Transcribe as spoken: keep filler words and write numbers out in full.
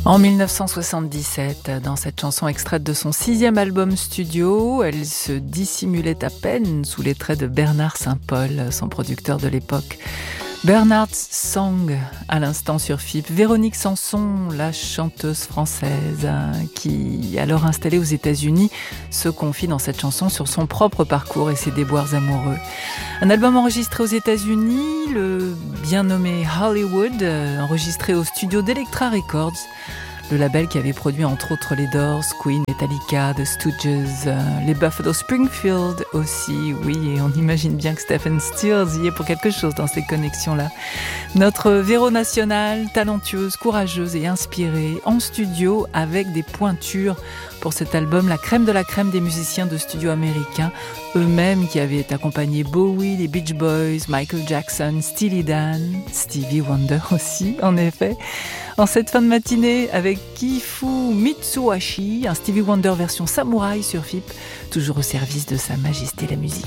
En dix-neuf cent soixante-dix-sept, dans cette chanson extraite de son sixième album studio, elle se dissimulait à peine sous les traits de Bernard Saint-Paul, son producteur de l'époque. Bernard's Song, à l'instant sur F I P. Véronique Sanson, la chanteuse française, qui, alors installée aux États-Unis, se confie dans cette chanson sur son propre parcours et ses déboires amoureux. Un album enregistré aux États-Unis, le bien nommé Hollywood, enregistré au studio d'Elektra Records, le label qui avait produit entre autres les Doors, Queen, Metallica, The Stooges, euh, les Buffalo Springfield aussi, oui, et on imagine bien que Stephen Stills y est pour quelque chose dans ces connexions-là. Notre Véro nationale, talentueuse, courageuse et inspirée, en studio avec des pointures pour cet album, la crème de la crème des musiciens de studio américains, eux-mêmes qui avaient accompagné Bowie, les Beach Boys, Michael Jackson, Steely Dan, Stevie Wonder aussi, en effet. En cette fin de matinée, avec Kifu Mitsuhashi, un Stevie Wonder version samouraï sur F I P, toujours au service de Sa Majesté la musique.